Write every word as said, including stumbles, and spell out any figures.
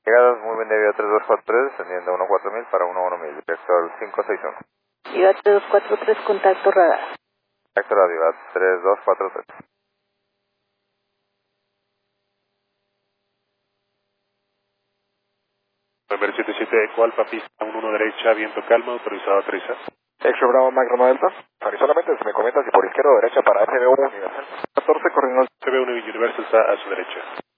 Llegadas muy bien debido a tres dos cuatro tres, descendiendo uno cuatro mil para uno uno mil, directo al cinco seis uno. Viva tres dos cuatro tres, contacto radar. Contacto radio a tres dos cuatro tres. November siete siete Eco Alfa, pista uno uno derecha, viento calma, autorizado a aterrizar. Extra Bravo Macro Delta. Ari, solamente si me comentas si por izquierda o derecha para F B uno Universal. catorce, coordenadas F B uno Universal está a su derecha.